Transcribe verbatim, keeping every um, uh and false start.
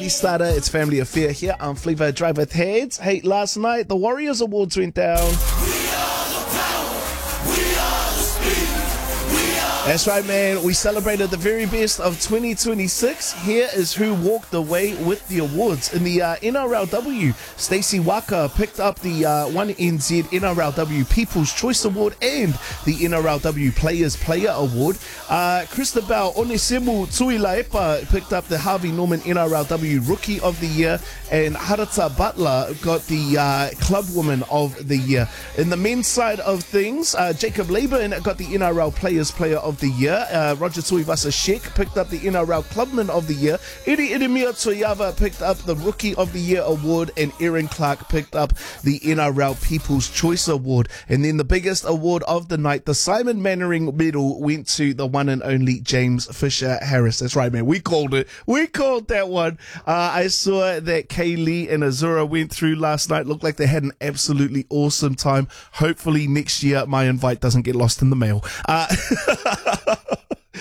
Starter. It's Family Affair here on Flavor Drive with Heads. Hey, last night the Warriors Awards went down. That's right, man. We celebrated the very best of twenty twenty-six. Here is who walked away with the awards. In the uh, N R L W, Stacey Waka picked up the uh, one N Z N R L W People's Choice Award and the N R L W Players Player Award. Uh, Christabel Onesemu Tuilaepa picked up the Harvey Norman N R L W Rookie of the Year, and Harata Butler got the uh, Club Woman of the Year. In the men's side of things, uh, Jacob Laban got the N R L Players Player of the Year. Uh, Roger Tuivasa Sheck picked up the N R L Clubman of the Year. Iri Irimia Toyava picked up the Rookie of the Year award, and Aaron Clark picked up the N R L People's Choice Award. And then the biggest award of the night, the Simon Mannering Medal, went to the one and only James Fisher Harris. That's right, man. We called it. We called that one. Uh, I saw that Kaylee and Azura went through last night. Looked like they had an absolutely awesome time. Hopefully next year my invite doesn't get lost in the mail. Uh,